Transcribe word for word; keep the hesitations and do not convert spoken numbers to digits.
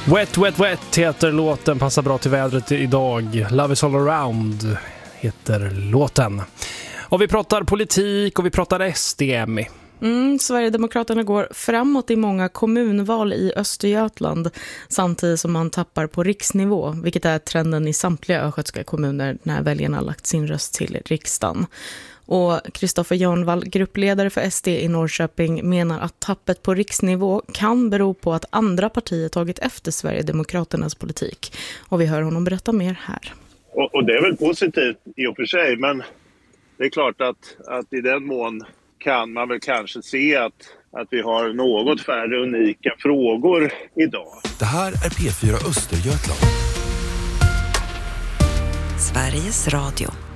Wet, wet, wet heter låten, passar bra till vädret idag. Love is all around heter låten. Och vi pratar politik och vi pratar S D M. Mm, Sverigedemokraterna går framåt i många kommunval i Östergötland samtidigt som man tappar på riksnivå, vilket är trenden i samtliga östgötska kommuner när väljarna lagt sin röst till riksdagen. Och Kristoffer Jörnvall, gruppledare för S D i Norrköping, menar att tappet på riksnivå kan bero på att andra partier tagit efter Sverigedemokraternas politik. Och vi hör honom berätta mer här. Och, och det är väl positivt i och för sig, men det är klart att, att i den mån kan man väl kanske se att, att vi har något färre unika frågor idag. Det här är P fyra Östergötland. Sveriges Radio.